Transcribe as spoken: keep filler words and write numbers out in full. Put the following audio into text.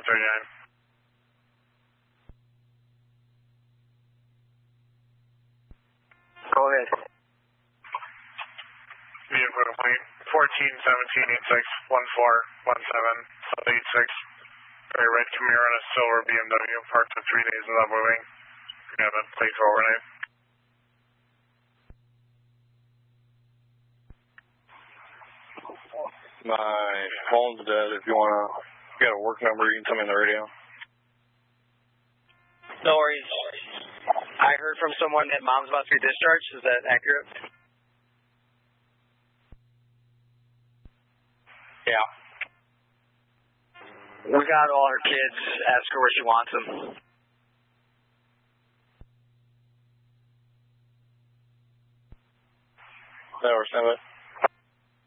thirty-nine. Go ahead. Vehicle complete. fourteen seventeen eighty-six one four one seven eighty-six. Very red Camaro and a silver B M W parked for three days without moving. We have a plate for overnight. My phone's dead. If you want to get a work number, you can tell me on the radio. No worries. I heard from someone that mom's about to be discharged. Is that accurate? Yeah. We got all her kids. Ask her where she wants them. That works,